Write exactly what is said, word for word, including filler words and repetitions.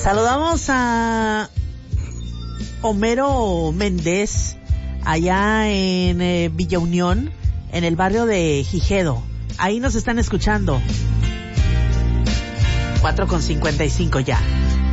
Saludamos a Homero Méndez, allá en eh, Villa Unión, en el barrio de Gijedo. Ahí nos están escuchando. cuatro con cincuenta y cinco ya.